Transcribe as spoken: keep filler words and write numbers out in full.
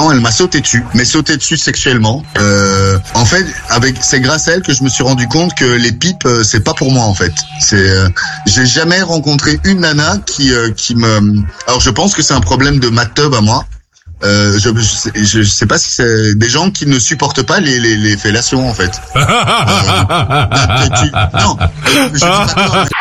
Non, elle m'a sauté dessus, mais sauté dessus sexuellement. Euh, en fait, avec c'est grâce à elle que je me suis rendu compte que les pipes, euh, c'est pas pour moi en fait. C'est, euh, j'ai jamais rencontré une nana qui euh, qui me. Alors je pense que c'est un problème de ma teub à moi. Euh, je, je, sais, je sais pas si c'est des gens qui ne supportent pas les les, les fellations en fait. Euh, tu, tu, non, je dis pas,